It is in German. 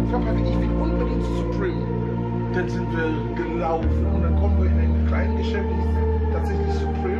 Frau Pfeiffer, ich will unbedingt zu Supreme. Dann sind wir gelaufen und dann kommen wir in ein kleines Geschäft, das ist tatsächlich Supreme.